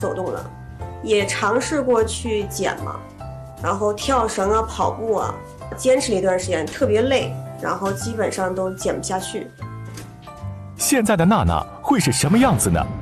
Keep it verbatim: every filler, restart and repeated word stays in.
走动了，也尝试过去减嘛，然后跳绳啊、跑步啊，坚持了一段时间，特别累，然后基本上都减不下去。 现在的娜娜会是什么样子呢？